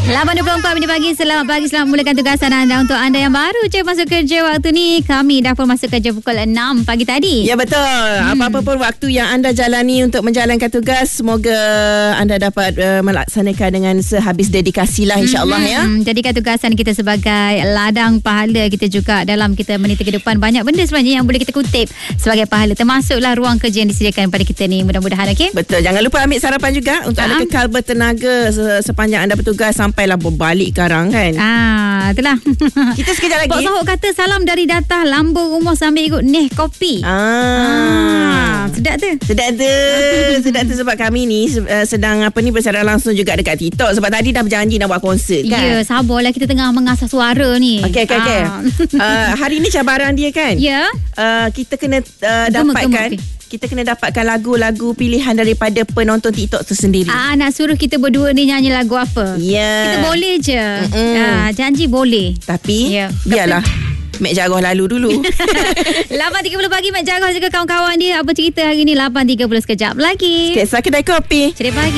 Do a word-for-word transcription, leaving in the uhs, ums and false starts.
lapan dua puluh empat minit pagi. Selamat pagi, selamat mulakan tugasan anda. Untuk anda yang baru je masuk kerja waktu ni, kami dah pun masuk kerja pukul enam pagi tadi. Ya, betul. Hmm. Apa-apa pun waktu yang anda jalani untuk menjalankan tugas, semoga anda dapat uh, melaksanakan dengan sehabis dedikasi lah, insyaAllah hmm. ya. Jadikan tugasan kita sebagai ladang pahala kita juga dalam kita meniti kehidupan. Banyak benda sebenarnya yang boleh kita kutip sebagai pahala, termasuklah ruang kerja yang disediakan pada kita ni. Mudah-mudahan, okey? Betul. Jangan lupa ambil sarapan juga untuk anda kekal bertenaga sepanjang anda bertugas sampailah berbalik garang kan. Ah, itulah. Kita sekejap lagi. Pok Sahuk kata salam dari Datah Lambung Rumah sambil ikut Neh Kopi. Ah. ah sedap tu. Sedap tu. Sedap tu sebab kami ni uh, sedang apa ni bersiaran langsung juga dekat TikTok sebab tadi dah berjanji nak buat konsert kan. Ya, sabarlah, kita tengah mengasah suara ni. Okey okey okey. Ah. uh, hari ni cabaran dia kan. Ya. Uh, kita kena uh, Gema, dapatkan gema, okay. Kita kena dapatkan lagu-lagu pilihan daripada penonton TikTok tu sendiri. Ah, nak suruh kita berdua ni nyanyi lagu apa? Ya. Yeah. Kita boleh je. Ah, janji boleh. Tapi yeah. biarlah Mek Jarrah lalu dulu. lapan tiga puluh pagi Mek Jarrah juga kawan-kawan dia. Apa cerita hari ni? lapan tiga puluh sekejap lagi. Sikit kedai kopi. Ceria pagi.